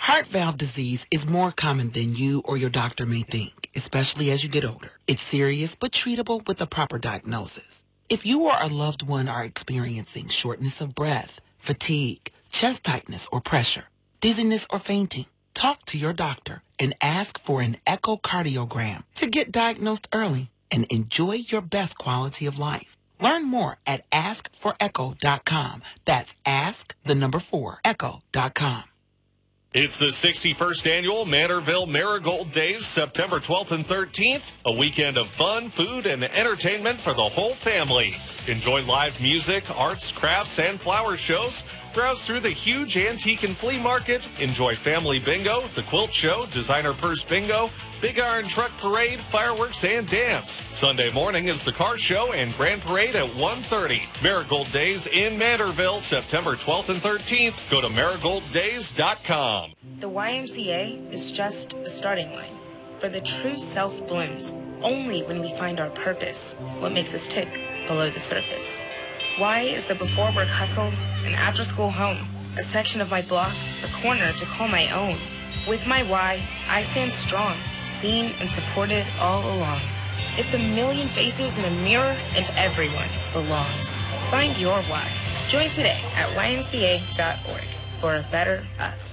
Heart valve disease is more common than you or your doctor may think, especially as you get older. It's serious but treatable with a proper diagnosis. If you or a loved one are experiencing shortness of breath, fatigue, chest tightness or pressure, dizziness or fainting, talk to your doctor and ask for an echocardiogram to get diagnosed early and enjoy your best quality of life. Learn more at askforecho.com. That's ask4echo.com. It's the 61st annual Manorville Marigold Days, September 12th and 13th. A weekend of fun, food, and entertainment for the whole family. Enjoy live music, arts, crafts, and flower shows. Browse through the huge antique and flea market. Enjoy family bingo, the quilt show, designer purse bingo, big iron truck parade, fireworks, and dance. Sunday morning is the car show and grand parade at 1:30. Marigold Days in Manorville, September 12th and 13th. Go to marigolddays.com. The YMCA is just a starting line. For the true self blooms only when we find our purpose, what makes us tick below the surface. Y is the before work hustle, an after school home, a section of my block, a corner to call my own. With my Y, I stand strong, seen and supported all along. It's a million faces in a mirror and everyone belongs. Find your Y. Join today at ymca.org for a better us.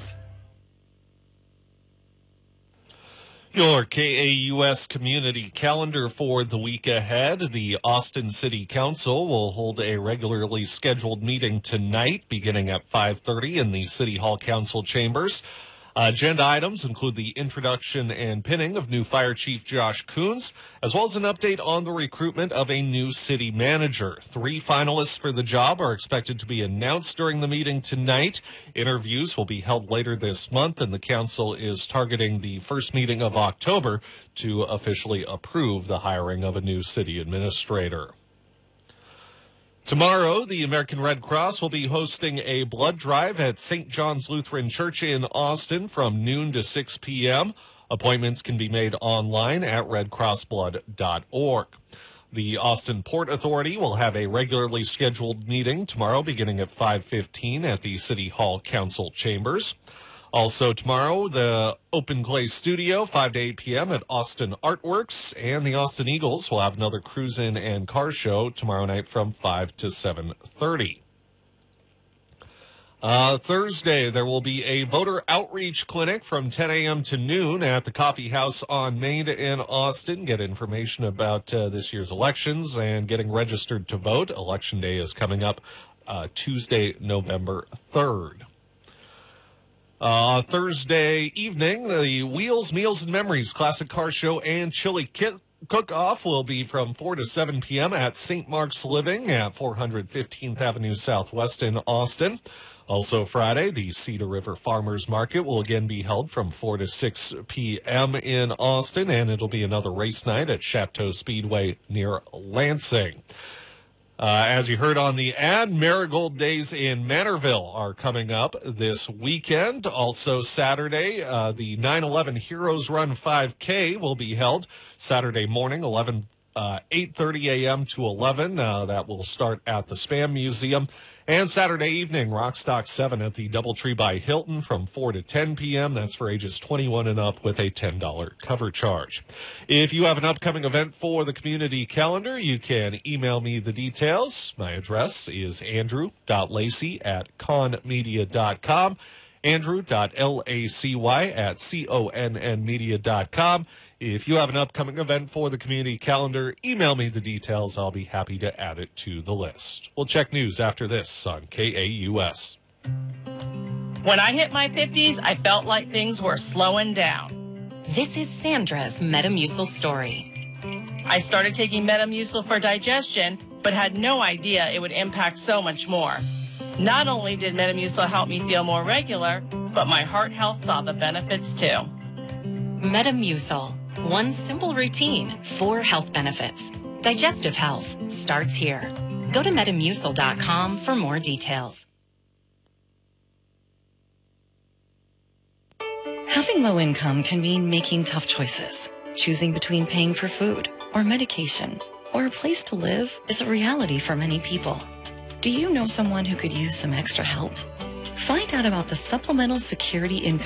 Your KAUS community calendar for the week ahead. The Austin City Council will hold a regularly scheduled meeting tonight beginning at 5:30 in the City Hall Council chambers. Agenda items include the introduction and pinning of new Fire Chief Josh Coons, as well as an update on the recruitment of a new city manager. 3 finalists for the job are expected to be announced during the meeting tonight. Interviews will be held later this month, and the council is targeting the first meeting of October to officially approve the hiring of a new city administrator. Tomorrow, the American Red Cross will be hosting a blood drive at St. John's Lutheran Church in Austin from noon to 6 p.m. Appointments can be made online at redcrossblood.org. The Austin Port Authority will have a regularly scheduled meeting tomorrow beginning at 5:15 at the City Hall Council chambers. Also tomorrow, the Open Clay Studio, 5 to 8 p.m. at Austin Artworks, and the Austin Eagles will have another cruise-in and car show tomorrow night from 5 to 7:30. Thursday, there will be a voter outreach clinic from 10 a.m. to noon at the Coffee House on Main in Austin. Get information about this year's elections and getting registered to vote. Election Day is coming up Tuesday, November 3rd. Thursday evening, the Wheels, Meals, and Memories Classic Car Show and Chili Cook-Off will be from 4 to 7 p.m. at St. Mark's Living at 415th Avenue Southwest in Austin. Also Friday, the Cedar River Farmers Market will again be held from 4 to 6 p.m. in Austin, and it'll be another race night at Chateau Speedway near Lansing. As you heard on the ad, Marigold Days in Manorville are coming up this weekend. Also Saturday, the 9/11 Heroes Run 5K will be held Saturday morning, 8:30 a.m. to 11. That will start at the Spam Museum. And Saturday evening, Rockstock 7 at the Doubletree by Hilton from 4 to 10 p.m. That's for ages 21 and up with a $10 cover charge. If you have an upcoming event for the community calendar, you can email me the details. My address is andrew.lacy@conmedia.com, andrew.lacy@connmedia.com. If you have an upcoming event for the community calendar, email me the details. I'll be happy to add it to the list. We'll check news after this on KAUS. When I hit my 50s, I felt like things were slowing down. This is Sandra's Metamucil story. I started taking Metamucil for digestion, but had no idea it would impact so much more. Not only did Metamucil help me feel more regular, but my heart health saw the benefits too. Metamucil. One simple routine, 4 health benefits. Digestive health starts here. Go to Metamucil.com for more details. Having low income can mean making tough choices. Choosing between paying for food or medication or a place to live is a reality for many people. Do you know someone who could use some extra help? Find out about the Supplemental Security Income